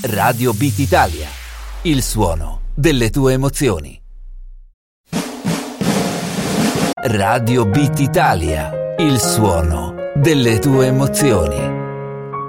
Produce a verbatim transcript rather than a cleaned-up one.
Radio Beat Italia, il suono delle tue emozioni. Radio Beat Italia, il suono delle tue emozioni.